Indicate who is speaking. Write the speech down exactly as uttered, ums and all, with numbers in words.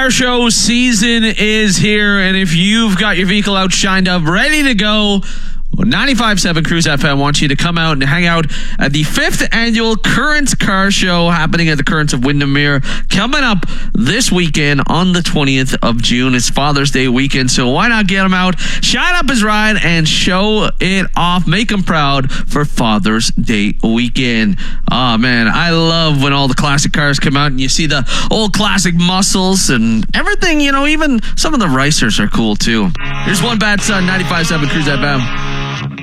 Speaker 1: car show season is here, and if you've got your vehicle out, shined up, ready to go, ninety-five point seven Cruise F M wants you to come out and hang out at the fifth annual Currents Car Show happening at the Currents of Windermere coming up this weekend on the twentieth of June. It's Father's Day weekend, so why not get him out, shine up his ride, and show it off. Make him proud for Father's Day weekend. Oh, man, I love when all the classic cars come out and you see the old classic muscles and everything, you know, even some of the racers are cool, too. Here's One Bad Son, ninety-five point seven Cruise F M.